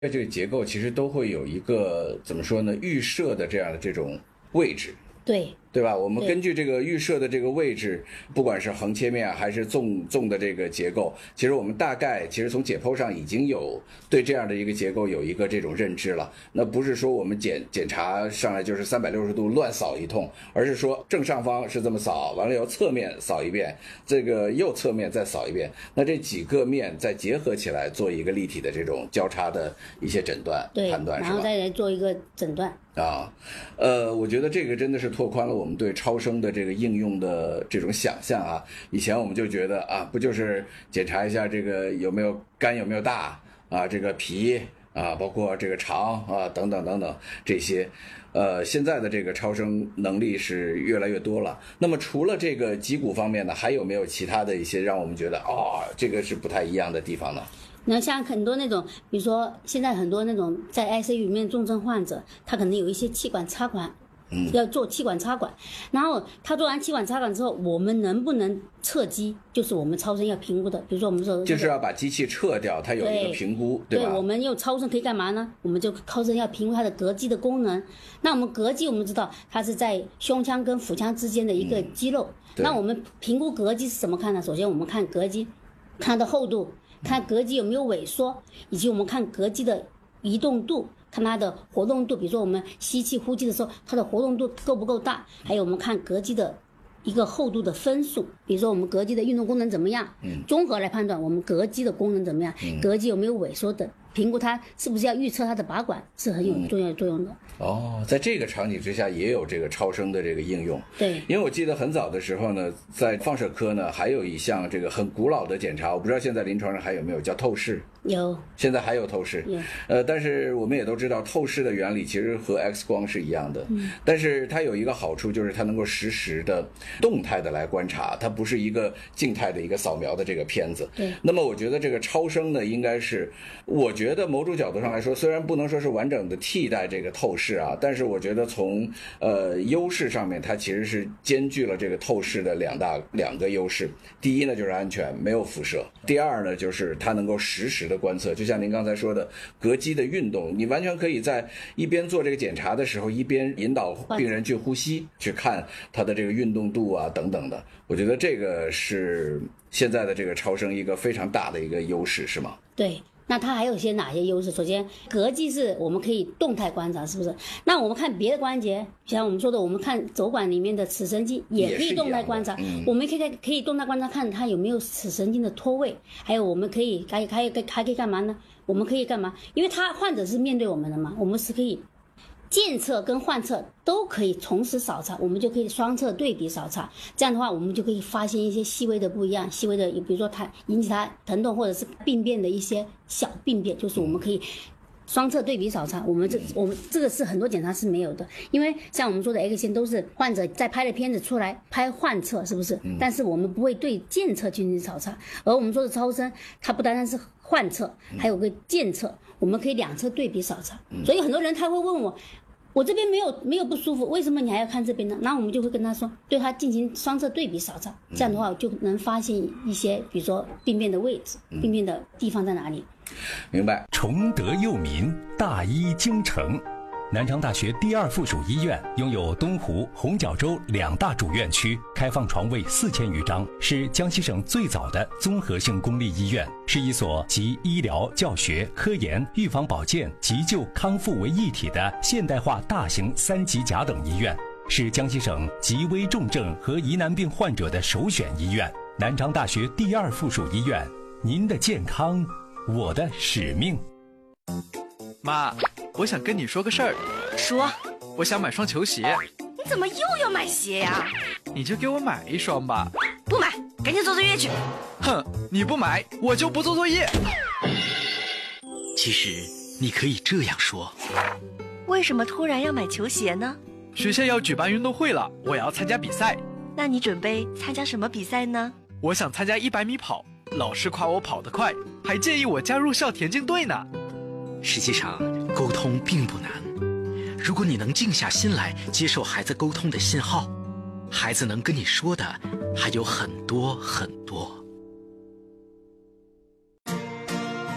这个结构其实都会有一个怎么说呢？预设的这种位置。对吧？我们根据这个预设的这个位置，不管是横切面还是纵的这个结构，其实我们大概从解剖上已经有对这样的一个结构有一个这种认知了。那不是说我们检查上来就是360度乱扫一通，而是说正上方是这么扫，完了以后侧面扫一遍，这个右侧面再扫一遍，那这几个面再结合起来做一个立体的这种交叉的一些诊断判断，是吧？ 然后再来做一个诊断。 我觉得这个真的是拓宽了我们对超声的这个应用的这种想象啊。以前我们就觉得不就是检查一下这个有没有肝有没有大啊，这个脾啊，包括这个肠啊等等等等这些。现在的这个超声能力是越来越多了。那么除了这个脊骨方面呢，还有没有其他的一些让我们觉得这个是不太一样的地方呢？ 那像很多那种，比如说现在很多那种在 ICU 里面重症患者，他可能有一些气管插管，要做气管插管，然后他做完气管插管之后，我们能不能侧击，就是我们超声要评估的。比如说我们说就是要把机器撤掉，它有一个评估，对吧？ 对，我们用超声可以干嘛呢？我们就超声要评估它的膈肌的功能。那我们膈肌我们知道它是在胸腔跟腹腔之间的一个肌肉，那我们评估膈肌是怎么看呢？首先我们看膈肌，看它的厚度，看膈肌有没有萎缩，以及我们看膈肌的移动度，看它的活动度，比如说我们吸气呼气的时候，它的活动度够不够大，还有我们看膈肌的一个厚度的分数，比如说我们膈肌的运动功能怎么样，综合来判断我们膈肌的功能怎么样，膈肌有没有萎缩等，评估它是不是要预测它的拔管，是很有重要作用的。 在这个场景之下也有这个超声的这个应用。 对， 因为我记得很早的时候呢，在放射科呢还有一项这个很古老的检查，我不知道现在临床上还有没有，叫透视。 有， 现在还有透视。但是我们也都知道透视的原理其实和 X 光是一样的，但是它有一个好处，就是它能够实时的动态的来观察，它不是一个静态的一个扫描的这个片子。 对， 那么我觉得这个超声呢，应该是，我觉得某种角度上来说，虽然不能说是完整的替代这个透视啊，但是我觉得从优势上面，它其实是兼具了这个透视的两个优势。第一呢就是安全，没有辐射；第二呢就是它能够实时的观测，就像您刚才说的膈肌的运动，你完全可以在一边做这个检查的时候，一边引导病人去呼吸，去看他的这个运动度啊等等的。我觉得这个是现在的这个超声一个非常大的一个优势，是吗？ 对。那它还有些哪些优势？首先，膈肌是我们可以动态观察，是不是？那我们看别的关节，像我们说的，我们看肘管里面的尺神经也可以动态观察。我们可以动态观察，看它有没有尺神经的脱位，还有我们可以还可以干嘛呢？我们可以干嘛？因为患者是面对我们的嘛，我们是可以监测跟患测都可以同时扫查，我们就可以双侧对比扫查。这样的话，我们就可以发现一些细微的不一样，细微的，比如说它引起它疼痛或者是病变的一些小病变，就是我们可以双侧对比扫查。我们这个是很多检查是没有的，因为像我们说的 X 线都是患者在拍的片子出来拍患测，是不是？但是我们不会对监测进行扫查，而我们说的超声，它不单单是患测，还有个监测，我们可以两侧对比扫查。所以很多人他会问我这边没有不舒服，为什么你还要看这边呢？然后我们就会跟他说，对他进行双侧对比扫查，这样的话就能发现一些，比如说病变的位置，病变的地方在哪里。 明白。 崇德佑民，大医精诚。南昌大学第二附属医院拥有东湖、红角洲2大主院区，开放床位4000余张，是江西省最早的综合性公立医院，是一所集医疗、教学、科研、预防保健、急救、康复为一体的现代化大型3级甲等医院，是江西省极危重症和疑难病患者的首选医院。南昌大学第二附属医院，您的健康，我的使命。 妈，我想跟你说个事儿。 说。 我想买双球鞋。 你怎么又要买鞋呀？ 你就给我买一双吧。 不买，赶紧做作业去。 哼，你不买，我就不做作业。 其实你可以这样说。 为什么突然要买球鞋呢？ 学校要举办运动会了，我要参加比赛。 那你准备参加什么比赛呢？ 我想参加100米跑，老师夸我跑得快，还建议我加入校田径队呢。 实际上，沟通并不难。如果你能静下心来接受孩子沟通的信号，孩子能跟你说的还有很多很多。 这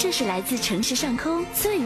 这是来自城市上空最